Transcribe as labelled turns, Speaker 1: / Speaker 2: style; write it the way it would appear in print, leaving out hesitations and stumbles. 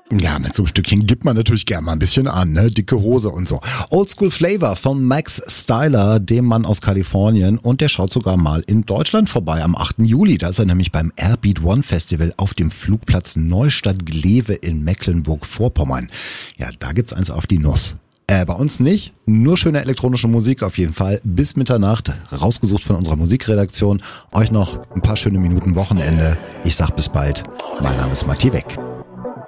Speaker 1: Ja, mit so einem Stückchen gibt man natürlich gern mal ein bisschen an, ne? Dicke Hose und so. Oldschool Flavor von Max Styler, dem Mann aus Kalifornien. Und der schaut sogar mal in Deutschland vorbei am 8. Juli. Da ist er nämlich beim Airbeat One Festival auf dem Flugplatz Neustadt-Glewe in Mecklenburg-Vorpommern. Ja, da gibt's eins auf die Nuss. Bei uns nicht, nur schöne elektronische Musik auf jeden Fall. Bis Mitternacht, rausgesucht von unserer Musikredaktion. Euch noch ein paar schöne Minuten Wochenende. Ich sag bis bald. Mein Name ist Matti Weck.